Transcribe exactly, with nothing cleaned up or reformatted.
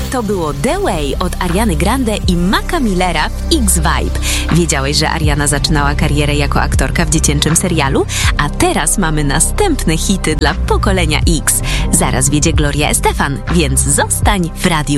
To było The Way od Ariany Grande i Maca Millera w X-Vibe. Wiedziałeś, że Ariana zaczynała karierę jako aktorka w dziecięcym serialu? A teraz mamy następne hity dla pokolenia X. Zaraz wiedzie Gloria Estefan, więc zostań w radiu.